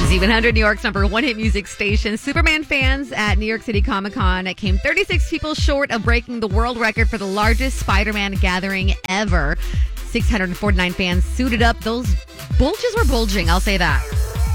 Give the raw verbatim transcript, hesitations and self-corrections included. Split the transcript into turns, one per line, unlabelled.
Z one hundred, New York's number one hit music station. Superman fans at New York City Comic Con came thirty-six people short of breaking the world record for the largest Spider-Man gathering ever. six hundred forty-nine fans suited up. Those bulges were bulging, I'll say that.